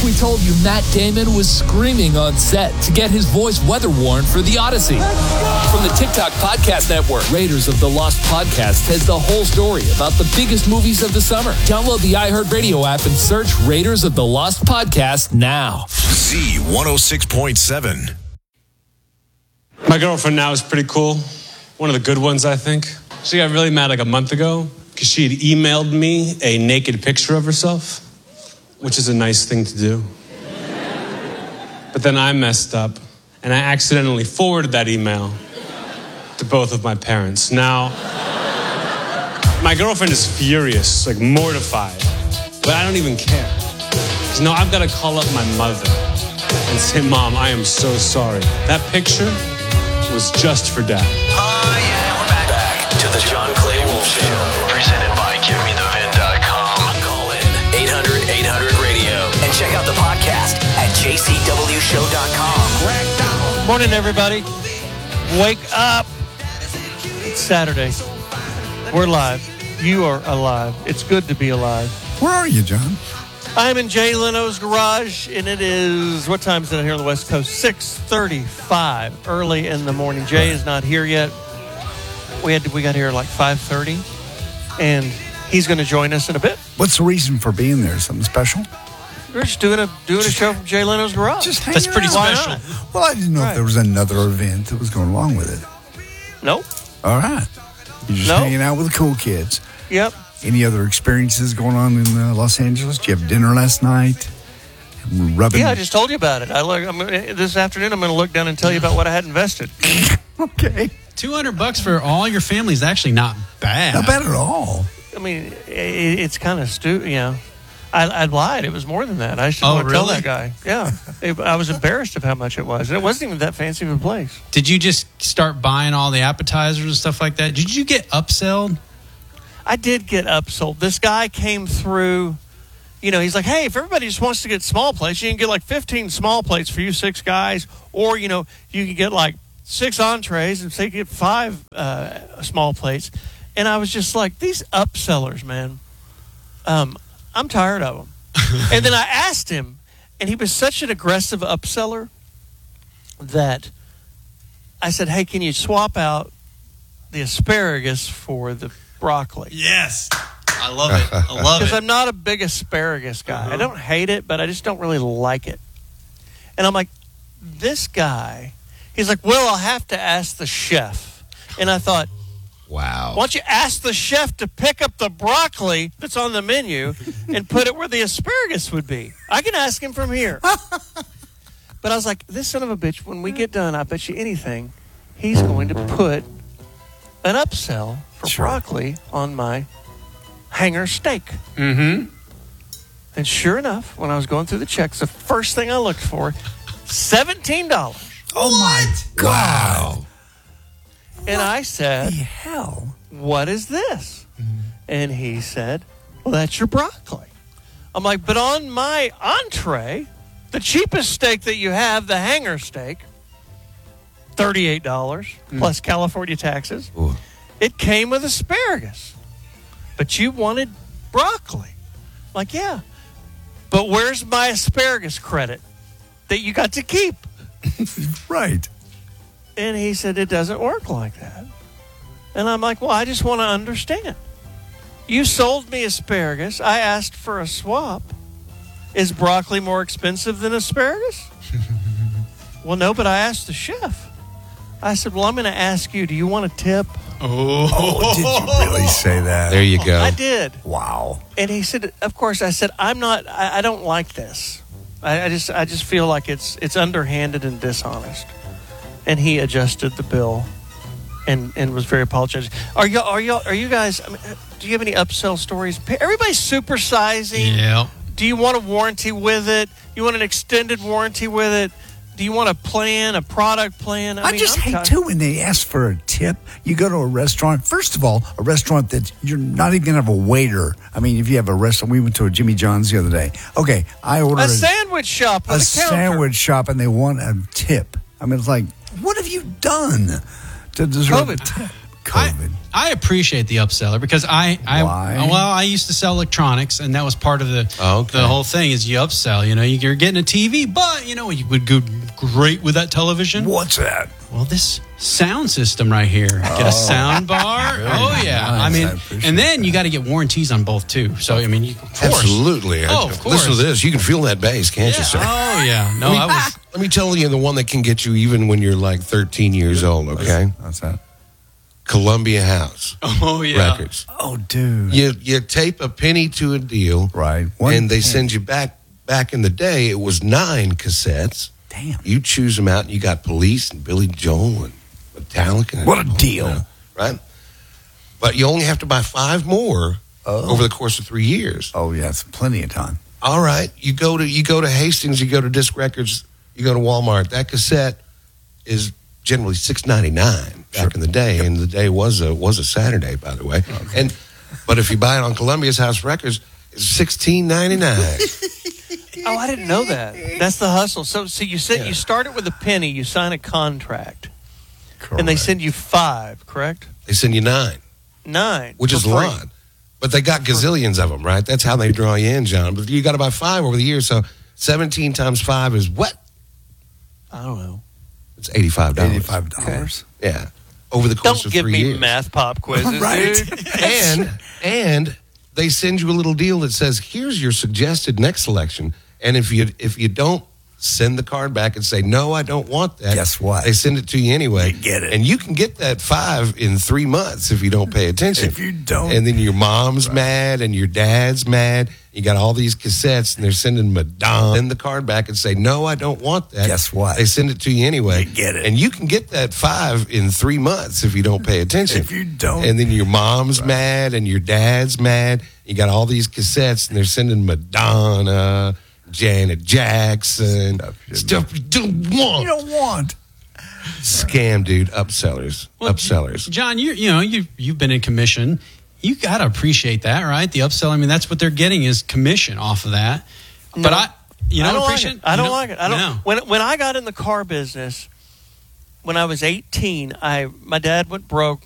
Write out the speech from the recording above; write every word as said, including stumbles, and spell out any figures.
we told you Matt Damon was screaming on set to get his voice weather-worn for The Odyssey. From the TikTok Podcast Network, Raiders of the Lost Podcast has the whole story about the biggest movies of the summer. Download the iHeartRadio app and search Raiders of the Lost Podcast now. Z one oh six point seven. My girlfriend now is pretty cool. One of the good ones, I think. She got really mad like a month ago because she had emailed me a naked picture of herself, which is a nice thing to do. But then I messed up, and I accidentally forwarded that email to both of my parents. Now, my girlfriend is furious, like mortified, but I don't even care. Because now I've got to call up my mother and say, Mom, I am so sorry. That picture was just for Dad. Oh, yeah, we're back. Back to the John Clay Wolf Show. Presented by Give Me The Vin dot com. Call in eight hundred eight hundred radio. And check out the podcast at J C W show dot com. Morning, everybody. Wake up. It's Saturday. We're live. You are alive. It's good to be alive. Where are you, John? I'm in Jay Leno's garage, and it is, what time is it here on the West Coast? six thirty-five, early in the morning. Jay is not here yet. We had to, we got here at like five thirty, and he's going to join us in a bit. What's the reason for being there? Something special? We're just doing a doing a show from Jay Leno's garage. Just That's pretty out. special. Well, I didn't know Right. if there was another event that was going along with it. Nope. All right. You're just Nope. hanging out with the cool kids. Yep. Any other experiences going on in uh, Los Angeles? Did you have dinner last night? Rubbing? Yeah, I just told you about it. I look. I'm, gonna- this afternoon, I'm going to look down and tell you about what I had invested. Okay. two hundred bucks for all your family is actually not bad. Not bad at all. I mean, it, it's kind of stu. You know, I, I lied. It was more than that. I should Oh, want to tell really? that guy. Yeah, it, I was embarrassed of how much it was. And it wasn't even that fancy of a place. Did you just start buying all the appetizers and stuff like that? Did you get upselled? I did get upsold. This guy came through. You know, he's like, hey, if everybody just wants to get small plates, you can get like fifteen small plates for you six guys, or you know, you can get like six entrees and say you get five uh, small plates. And I was just like, these upsellers, man, um, I'm tired of them. And then I asked him, and he was such an aggressive upseller that I said, hey, can you swap out the asparagus for the broccoli? Yes. I love it. I love Because it. I'm not a big asparagus guy. Uh-huh. I don't hate it, but I just don't really like it. And I'm like, this guy, he's like, well, I'll have to ask the chef. And I thought, Wow. why don't you ask the chef to pick up the broccoli that's on the menu and put it where the asparagus would be? I can ask him from here. But I was like, this son of a bitch, when we get done, I bet you anything, he's going to put an upsell for Sure. broccoli on my hanger steak. Mm-hmm. And sure enough, when I was going through the checks, the first thing I looked for, seventeen dollars. Oh, my God. And I said, The hell? what is this? And he said, well, that's your broccoli. I'm like, but on my entree, the cheapest steak that you have, the hanger steak, thirty-eight dollars plus California taxes. Ooh. It came with asparagus. But you wanted broccoli. Like, yeah. But where's my asparagus credit that you got to keep? Right. And he said, it doesn't work like that. And I'm like, well, I just want to understand. You sold me asparagus. I asked for a swap. Is broccoli more expensive than asparagus? Well, no, but I asked the chef. I said, well, I'm going to ask you, do you want a tip? Oh. Oh, did you really say that? There you go. I did. Wow. And he said, of course, I said, I'm not, I, I don't like this. I, I just I just feel like it's it's underhanded and dishonest. And he adjusted the bill and, and was very apologetic. Are you are you are you guys, I mean, do you have any upsell stories? Everybody's supersizing. Yeah. Do you want a warranty with it? You want an extended warranty with it? Do you want a plan, a product plan? I, I mean, just I'm hate, tired- too, when they ask for a tip. You go to a restaurant. First of all, a restaurant that you're not even going to have a waiter. I mean, if you have a restaurant, we went to a Jimmy John's the other day. Okay, I ordered A sandwich shop with a, a, counter. sandwich shop, and they want a tip. I mean, it's like, what have you done to deserve COVID. a tip? COVID. I appreciate the upseller because I, I Why? well, I used to sell electronics, and that was part of the Oh, okay. the whole thing is you upsell. You know, you're getting a T V, but you know you would go great with that television. What's that? Well, this sound system right here. Get a sound bar. Oh yeah, nice. I I mean, appreciate and then that. you got to get warranties on both too. So I mean, you, of course. Absolutely. Oh, of course. Listen to this. You can feel that bass, can't Yeah. you, sir? Oh yeah. No, I was. Let me tell you the one that can get you even when you're like thirteen years old, okay? What's that? Columbia House Oh yeah. Records. Oh, dude. You you tape a penny to a deal, Right. One and they penny. send you back. Back in the day, it was nine cassettes. Damn. You choose them out, and you got Police and Billy Joel and Metallica. and What a all deal. that, right? But you only have to buy five more Oh. over the course of three years. Oh, yeah. It's plenty of time. All right, you go to you go to Hastings, you go to Disc Records, you go to Walmart. That cassette is generally six ninety nine back Sure. in the day, and the day was a was a Saturday, by the way. And but if you buy it on Columbia's House Records, it's sixteen ninety nine. Oh, I didn't know that. That's the hustle. So, so you said Yeah. you start it with a penny, you sign a contract, Correct. and they send you five, correct? They send you nine, Nine, which for is a free. lot. But they got gazillions of them, right? That's how they draw you in, John. But you got to buy five over the years, so seventeen times five is what? I don't know. It's eighty five dollars. eighty-five dollars. Yeah, over the course Don't of give three me years. math pop quizzes, Right. dude. and and they send you a little deal that says, "Here's your suggested next selection." And if you if you don't send the card back and say, "No, I don't want that," Guess what? They send it to you anyway. You get it. and you can get that five in three months if you don't pay attention. If you don't. and then your mom's mad and your dad's mad. You got all these cassettes, and they're sending Madonna. Send the card back and say, "No, I don't want that." Guess what? They send it to you anyway. You get it. and you can get that five in three months if you don't pay attention. If you don't. and then your mom's mad and your dad's mad. You got all these cassettes, and they're sending Madonna, Janet Jackson, Stuff you stuff you don't want. You don't want. Scam, dude. Upsellers. Well, Upsellers. John, you you know you you've been in commission. You got to appreciate that, right? The upsell. I mean, that's what they're getting is commission off of that. But No. I, you I don't don't like appreciate. it. I you don't like it. I don't. No. When when I got in the car business, when I was eighteen, I my dad went broke.